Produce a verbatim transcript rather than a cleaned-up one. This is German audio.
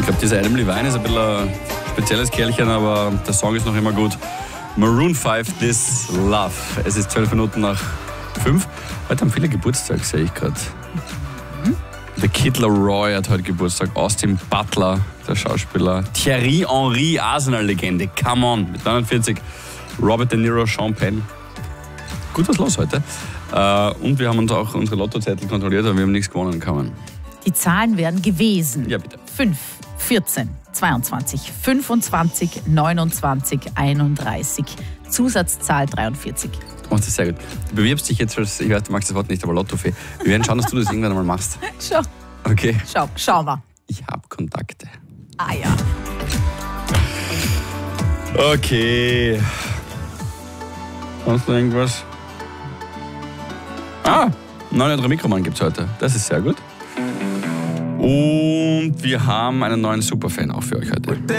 glaube, dieser Adam Levine ist ein bisschen ein spezielles Kerlchen, aber der Song ist noch immer gut. Maroon fünf, This Love. Es ist zwölf Minuten nach fünf. Heute haben viele Geburtstag, sehe ich gerade. Mhm. Der Kid Laroi hat heute Geburtstag. Austin Butler, der Schauspieler. Thierry Henry, Arsenal-Legende. Come on, mit neunundvierzig. Robert De Niro, Sean Penn. Gut was los heute. Und wir haben uns auch unsere Lottozettel kontrolliert, aber wir haben nichts gewonnen. Kann. Die Zahlen werden gewesen. Ja, bitte. fünf, vierzehn, zweiundzwanzig, fünfundzwanzig, neunundzwanzig, einunddreißig. Zusatzzahl dreiundvierzig. Du machst das sehr gut. Du bewirbst dich jetzt als, ich weiß, du magst das Wort nicht, aber Lottofee. Wir werden schauen, dass du das irgendwann einmal machst. Schau. Okay. Schau, schau mal. Ich habe Kontakte. Ah ja. Okay. Sonst noch irgendwas? Ah, neun Euro Mikroman gibt es heute. Das ist sehr gut. Und wir haben einen neuen Superfan auch für euch heute.